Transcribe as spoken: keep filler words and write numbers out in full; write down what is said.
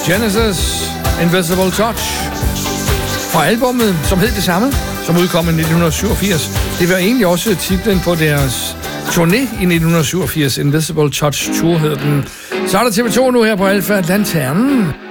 Genesis, Invisible Touch. Fra albummet, som hed det samme, som udkom i nitten syvogfirs. Det var egentlig også titlen på deres turné i nitten syvogfirs. Invisible Touch Tour hed den. Så er der T V to nu her på Alpha Lanternen.